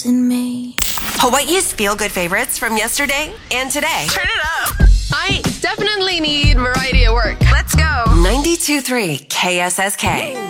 in me. Hawaii's feel-good favorites from yesterday and today. Turn it up. I definitely need variety at work. Let's go. 92.3 KSSK.